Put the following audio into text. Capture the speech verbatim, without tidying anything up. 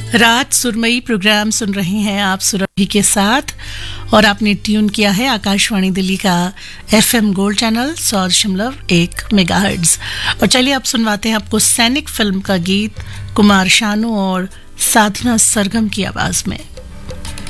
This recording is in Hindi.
रात सुरमई प्रोग्राम सुन रहे हैं आप सुरभि के साथ और आपने ट्यून किया है आकाशवाणी दिल्ली का एफएम गोल्ड चैनल सौ दशमलव एक मेगाहर्ट्ज। और चलिए अब सुनवाते हैं आपको सैनिक फिल्म का गीत कुमार शानू और साधना सरगम की आवाज में।